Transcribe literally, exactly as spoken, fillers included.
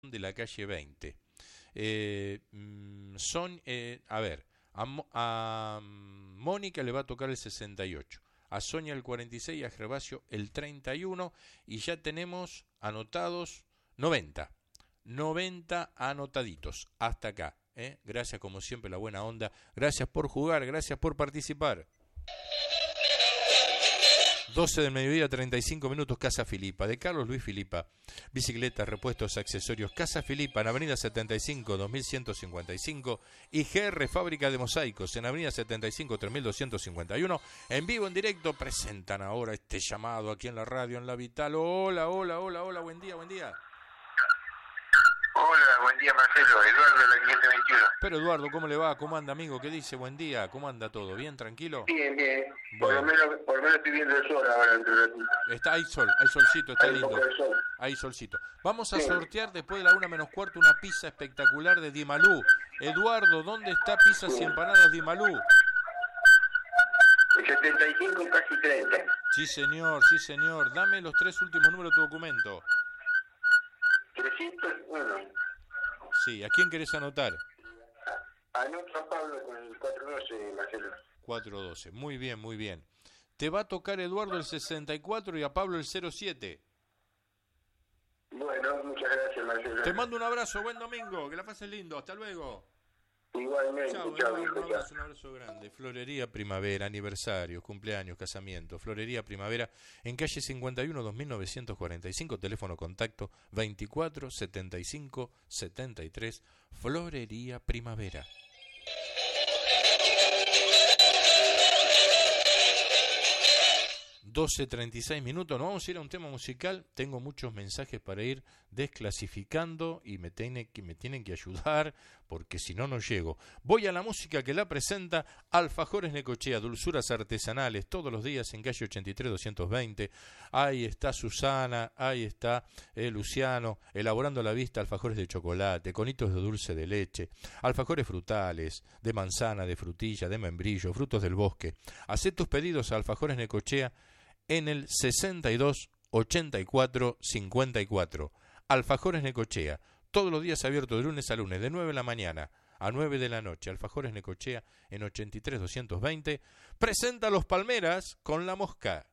de la calle veinte. Eh, son, eh, a ver, a, a Mónica le va a tocar el sesenta y ocho, a Sonia el cuarenta y seis y a Gervasio el treinta y uno, y ya tenemos anotados noventa. noventa anotaditos hasta acá. ¿eh? Gracias como siempre la buena onda, gracias por jugar, gracias por participar. doce del mediodía, treinta y cinco minutos, Casa Filipa, de Carlos Luis Filipa. Bicicletas, repuestos, accesorios. Casa Filipa, en Avenida setenta y cinco, dos mil ciento cincuenta y cinco. Y G R, Fábrica de Mosaicos, en Avenida setenta y cinco, tres mil doscientos cincuenta y uno. En vivo, en directo, presentan ahora este llamado aquí en la radio, en La Vital. Hola, hola, hola, hola, buen día, buen día. Hola, buen día Marcelo, Eduardo de la quinientos veintiuno. Pero Eduardo, ¿cómo le va? ¿Cómo anda, amigo? ¿Qué dice? Buen día, ¿cómo anda todo? ¿Bien, tranquilo? Bien, bien. Bueno. Por lo menos, por lo menos estoy viendo el sol ahora entre los... Está, hay sol, hay solcito, está Hay un lindo. poco de sol. Hay solcito. Vamos a Sí. sortear después de la una menos cuarto una pizza espectacular de Dimalú. Eduardo, ¿dónde está Pizzas y Empanadas Dimalú? setenta y cinco, casi treinta. Sí, señor, sí, señor. Dame los tres últimos números de tu documento. trescientos uno. Sí, ¿a quién querés anotar? Anoto a Pablo con el cuatrocientos doce, Marcelo. cuatrocientos doce. Muy bien, muy bien. Te va a tocar Eduardo el sesenta y cuatro y a Pablo el cero siete. Bueno, muchas gracias, Marcelo. Te mando un abrazo, buen domingo, que la pases lindo. Hasta luego. Igualmente, Chao, chao, Eduardo, hijo, un chao. abrazo, un abrazo grande. Florería Primavera, aniversario, cumpleaños, casamiento. Florería Primavera en calle cincuenta y uno, dos mil novecientos cuarenta y cinco, teléfono contacto veinticuatro setenta y cinco setenta y tres. Florería Primavera. doce treinta y seis minutos, nos vamos a ir a un tema musical. Tengo muchos mensajes para ir desclasificando y me, tiene, que, me tienen que ayudar porque si no, no llego. Voy a la música que la presenta Alfajores Necochea, dulzuras artesanales, todos los días en calle ochenta y tres doscientos veinte. Ahí está Susana, ahí está eh, Luciano, elaborando la vista, alfajores de chocolate, conitos de dulce de leche, alfajores frutales, de manzana, de frutilla, de membrillo, frutos del bosque. Hacé tus pedidos a Alfajores Necochea en el sesenta y dos ochenta y cuatro cincuenta y cuatro. Alfajores Necochea, todos los días abiertos de lunes a lunes, de nueve de la mañana a nueve de la noche. Alfajores Necochea en ochenta y tres doscientos veinte. Presenta Los Palmeras con La Mosca.